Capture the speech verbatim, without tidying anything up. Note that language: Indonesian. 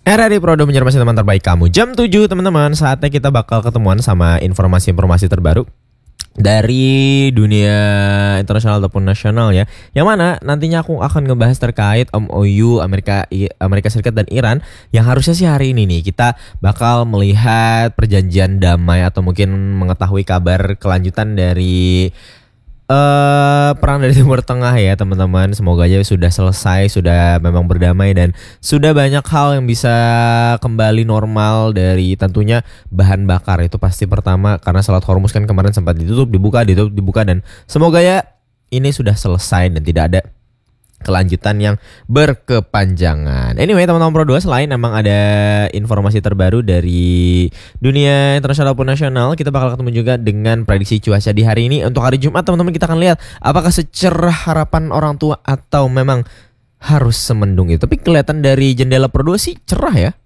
R R I Prodo menyermasi teman terbaik kamu. Jam tujuh teman-teman, saatnya kita bakal ketemuan sama informasi-informasi terbaru dari dunia internasional ataupun nasional ya. Yang mana nantinya aku akan ngebahas terkait M O U Amerika Amerika Serikat dan Iran. Yang harusnya sih hari ini nih kita bakal melihat perjanjian damai atau mungkin mengetahui kabar kelanjutan dari Uh, perang dari Timur Tengah ya teman-teman. Semoga aja sudah selesai, sudah memang berdamai dan sudah banyak hal yang bisa kembali normal. Dari tentunya bahan bakar itu pasti pertama, karena Selat Hormuz kan kemarin sempat ditutup, dibuka, ditutup, dibuka, dan semoga ya ini sudah selesai dan tidak ada kelanjutan yang berkepanjangan. Anyway teman-teman Pro dua, selain memang ada informasi terbaru dari dunia internasional maupun nasional, kita bakal ketemu juga dengan prediksi cuaca di hari ini. Untuk hari Jumat teman-teman, kita akan lihat apakah secerah harapan orang tua atau memang harus semendung itu. Tapi kelihatan dari jendela Pro dua sih cerah ya.